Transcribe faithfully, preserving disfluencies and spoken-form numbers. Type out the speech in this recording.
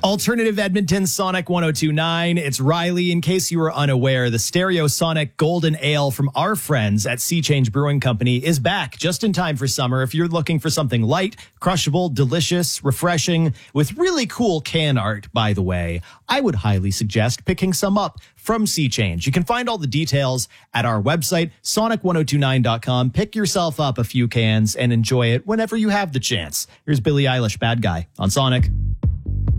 Alternative Edmonton Sonic one oh two point nine. It's Riley. In case you were unaware, the Stereo Sonic Golden Ale from our friends at Sea Change Brewing Company is back just in time for summer. If you're looking for something light, crushable, delicious, refreshing, with really cool can art, by the way, I would highly suggest picking some up from Sea Change. You can find all the details at our website, sonic one oh two nine dot com. Pick yourself up a few cans and enjoy it whenever you have the chance. Here's Billie Eilish, Bad Guy, on Sonic.